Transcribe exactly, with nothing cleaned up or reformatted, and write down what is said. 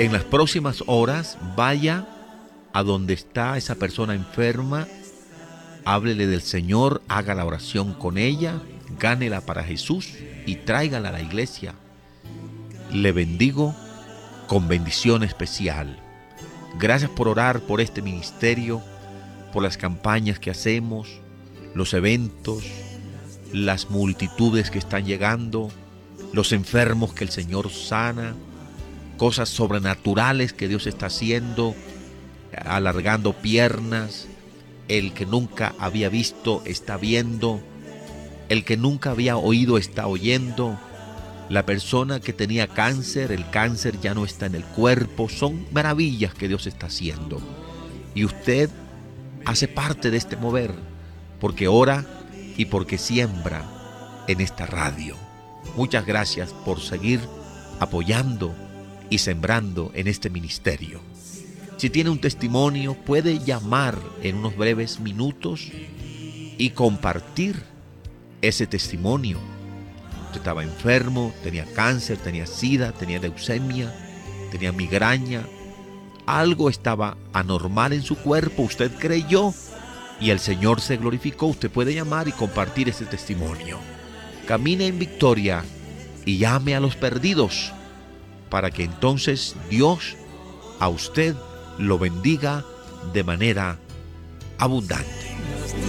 En las próximas horas, vaya a donde está esa persona enferma, háblele del Señor, haga la oración con ella, gánela para Jesús y tráigala a la iglesia. Le bendigo con bendición especial. Gracias por orar por este ministerio, por las campañas que hacemos, los eventos, las multitudes que están llegando, los enfermos que el Señor sana, cosas sobrenaturales que Dios está haciendo, alargando piernas, el que nunca había visto está viendo, el que nunca había oído está oyendo, la persona que tenía cáncer, el cáncer ya no está en el cuerpo. Son maravillas que Dios está haciendo. Y usted hace parte de este mover, porque ora y porque siembra en esta radio. Muchas gracias por seguir apoyando y sembrando en este ministerio. Si tiene un testimonio, puede llamar en unos breves minutos y compartir ese testimonio. Usted estaba enfermo, tenía cáncer, tenía sida, tenía leucemia, tenía migraña. Algo estaba anormal en su cuerpo, usted creyó y el Señor se glorificó. Usted puede llamar y compartir ese testimonio. Camine en victoria y llame a los perdidos para que entonces Dios a usted lo bendiga de manera abundante.